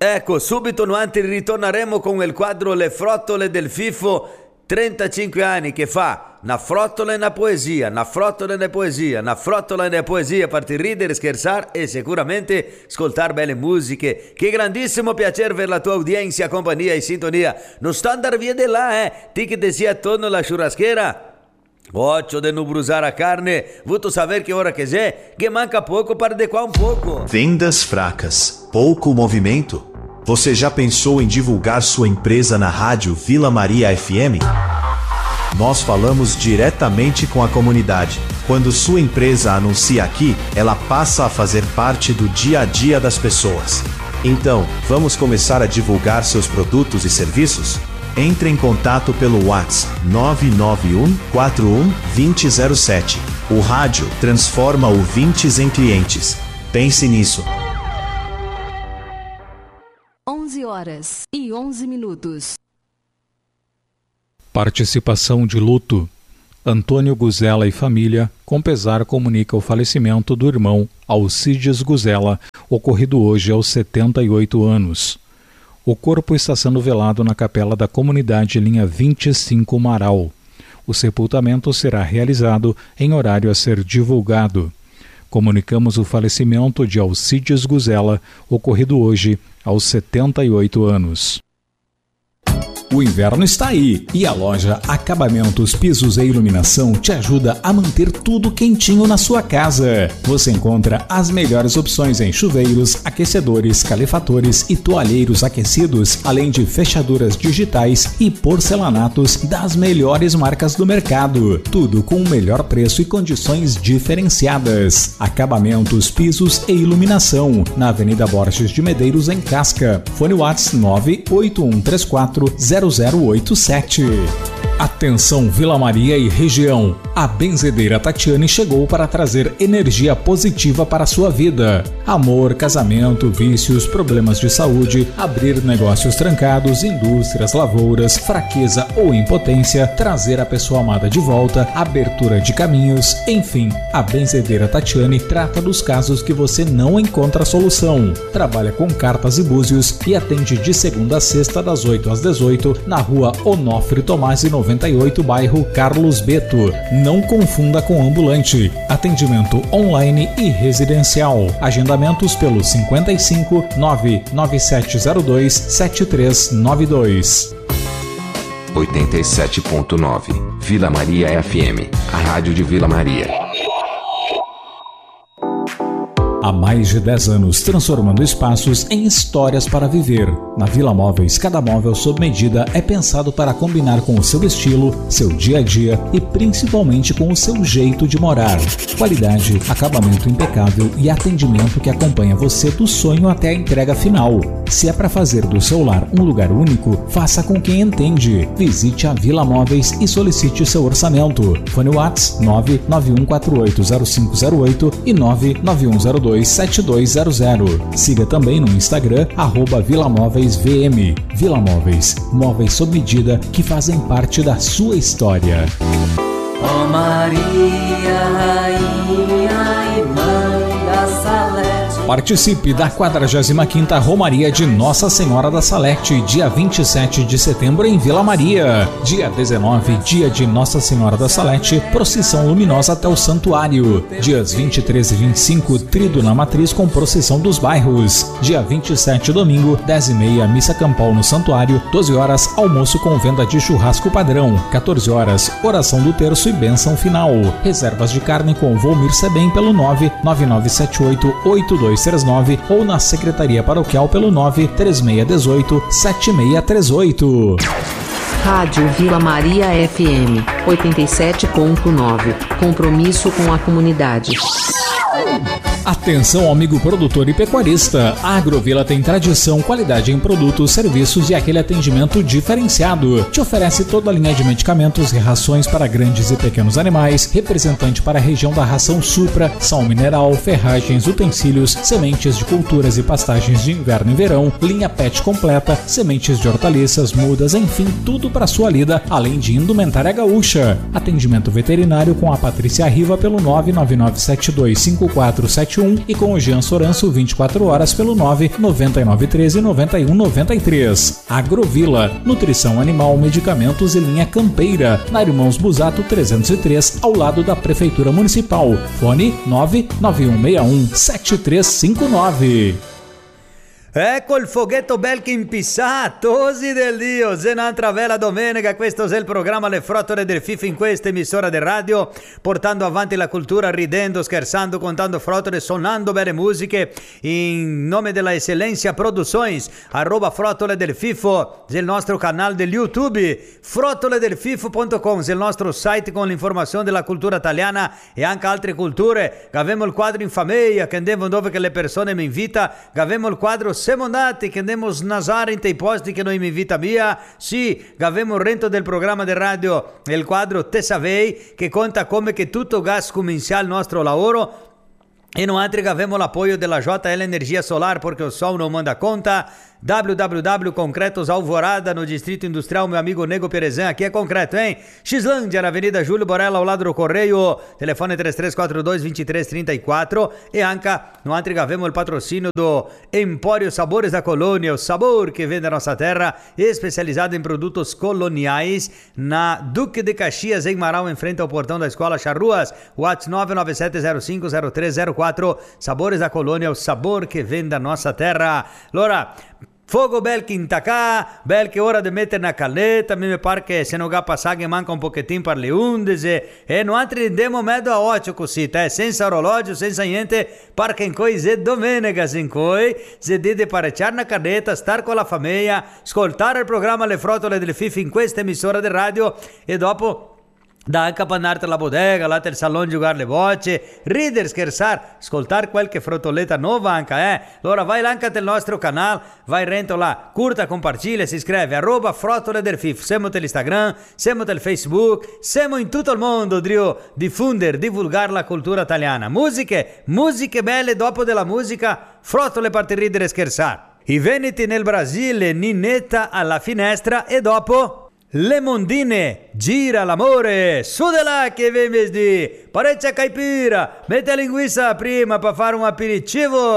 Ecco, subito noi ritorneremo con il quadro Le Frottole del Fifo, 35 anni che fa una frottola e una poesia, una frottola e una poesia, una frottola e una poesia per ridere, scherzare e sicuramente ascoltare belle musiche. Che grandissimo piacere per la tua udienza, compagnia e sintonia. Non sto andare via di là, ti che ti sia attorno alla churrasquera. Occhio de non brusare a carne, vuto saber que hora que é, que manca pouco para adequar pouco. Vendas fracas, pouco movimento. Você já pensou em divulgar sua empresa na rádio Vila Maria FM? Nós falamos diretamente com a comunidade. Quando sua empresa anuncia aqui, ela passa a fazer parte do dia a dia das pessoas. Então, vamos começar a divulgar seus produtos e serviços? Entre em contato pelo WhatsApp 991 41 2007. O rádio transforma ouvintes em clientes. Pense nisso. 11h11. Participação de luto. Antônio Guzela e família, com pesar, comunica o falecimento do irmão Alcides Guzela, ocorrido hoje aos 78 anos. O corpo está sendo velado na capela da comunidade linha 25 Marau. O sepultamento será realizado em horário a ser divulgado. Comunicamos o falecimento de Alcides Guzela, ocorrido hoje aos 78 anos. O inverno está aí e a loja Acabamentos, Pisos e Iluminação te ajuda a manter tudo quentinho na sua casa. Você encontra as melhores opções em chuveiros, aquecedores, calefatores e toalheiros aquecidos, além de fechaduras digitais e porcelanatos das melhores marcas do mercado. Tudo com o melhor preço e condições diferenciadas. Acabamentos, Pisos e Iluminação, na Avenida Borges de Medeiros, em Casca. Fone WhatsApp 98134 0087. Atenção Vila Maria e região. A benzedeira Tatiane chegou para trazer energia positiva para a sua vida. Amor, casamento, vícios, problemas de saúde, abrir negócios trancados, indústrias, lavouras, fraqueza ou impotência, trazer a pessoa amada de volta, abertura de caminhos, enfim, a benzedeira Tatiane trata dos casos que você não encontra solução. Trabalha com cartas e búzios e atende de segunda a sexta das 8 às 18 na rua Onofre Tomasi 98, bairro Carlos Beto. Não confunda com ambulante. Atendimento online e residencial. Agendamentos pelo 55 99702 7392. 87.9 Vila Maria FM, a rádio de Vila Maria. Há mais de 10 anos transformando espaços em histórias para viver. Na Vila Móveis, cada móvel sob medida é pensado para combinar com o seu estilo, seu dia a dia e principalmente com o seu jeito de morar. Qualidade, acabamento impecável e atendimento que acompanha você do sonho até a entrega final. Se é para fazer do seu lar um lugar único, faça com quem entende. Visite a Vila Móveis e solicite seu orçamento. Fone WhatsApp 991480508 e 99102 7200. Siga também no Instagram @VilaMóveisVM. Vila Móveis, móveis sob medida que fazem parte da sua história. Ó Maria, Rainha e Mãe da Salete. Participe da 45ª Romaria de Nossa Senhora da Salete, dia 27 de setembro em Vila Maria. Dia 19, dia de Nossa Senhora da Salete, procissão luminosa até o santuário. Dias 23 e 25, trido na matriz com procissão dos bairros. Dia 27, domingo, 10h30, missa campal no santuário. 12 horas, almoço com venda de churrasco padrão. 14 horas, oração do terço e bênção final. Reservas de carne com Volmir Sebem pelo 999788239 ou na Secretaria Paroquial pelo 93618-7638. Rádio Vila Maria FM 87.9. Compromisso com a comunidade. Atenção, amigo produtor e pecuarista. A Agrovila tem tradição, qualidade em produtos, serviços e aquele atendimento diferenciado. Te oferece toda a linha de medicamentos e rações para grandes e pequenos animais, representante para a região da ração Supra, sal mineral, ferragens, utensílios, sementes de culturas e pastagens de inverno e verão, linha pet completa, sementes de hortaliças, mudas, enfim, tudo para sua lida, além de indumentária gaúcha. Atendimento veterinário com a Patrícia Riva pelo 999725472 3271 e com o Jean Soranço 24 horas pelo 999139193. Agrovila, nutrição animal, medicamentos e linha campeira, na Irmãos Busato 303, ao lado da Prefeitura Municipal. Fone 991617359. Ecco il foghetto Belkin Pisatosi del Dio, se un'altra bella domenica, questo è il programma Le Frottole del FIFA in questa emissora di radio, portando avanti la cultura, ridendo, scherzando, contando frottole, suonando belle musiche, in nome della Eccellenza Produções, @Frottole del FIFO, è il nostro canale del YouTube, frottoledelfifo.com, è il nostro site con l'informazione della cultura italiana e anche altre culture, abbiamo il quadro in famiglia, che andiamo dove che le persone mi invita, abbiamo il quadro siamo andati, che andiamo a snasare in dei posti che noi mi invita via. Sì, abbiamo il rento del programma di radio, il quadro Te Savei, che conta come che tutto gas comincia il nostro lavoro. E noi altri abbiamo l'appoggio della JL Energia Solar, perché il sol non manda conta. www.concretos Alvorada, no Distrito Industrial, meu amigo Nego Perezan, aqui é concreto, hein? Xlândia, na Avenida Júlio Borella, ao lado do Correio, telefone 3342-2334, e anche no altri avemo il patrocínio do Empório Sabores da Colônia, o sabor que vem da nossa terra, especializado em produtos coloniais, na Duque de Caxias, em Marau, em frente ao portão da Escola Charruas, WhatsApp 997050304, Sabores da Colônia, o sabor que vem da nossa terra. Lora, fogo Belkin tá cá, Belkin é hora de meter na caleta, mi pare che se non ga passare manca un pochettino per le 11 e noi altri andiamo medo a 8 così, senza orologio, senza niente, perché in coi è domenica, in coi se deve parecciare na caleta, star con la famiglia, ascoltare il programma Le Frottole del FIFA in questa emissora di radio e dopo da anche pannarti la bodega, là del salone giocare le voce, ridere, scherzare, ascoltare qualche frottoletta nuova anche, Allora vai anche del nostro canale, vai rento là, curta, compartile, si iscrive, @Frottole del FIF, siamo dell'Instagram, siamo del Facebook, siamo in tutto il mondo, diffondere, divulgare la cultura italiana, musiche belle, dopo della musica, frottole per ridere e scherzare. I Veneti nel Brasile, Ninetta alla finestra e dopo le mondine, gira l'amore, su de là che vem di, parecchia caipira, mette la linguiça prima per fare un aperitivo.